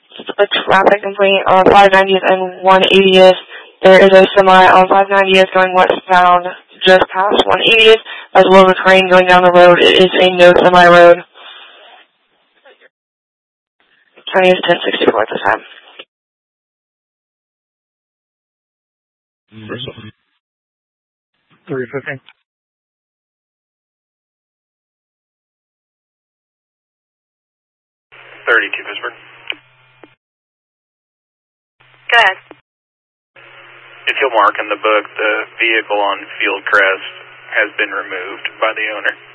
a traffic complaint on 590th and 180th. There is a semi on 590th going westbound just past 180th, as well as a train going down the road. It is a no semi road. County is 1064 at this time. 350. 32 Pittsburgh. Go ahead. If you'll mark in the book, the vehicle on Fieldcrest has been removed by the owner.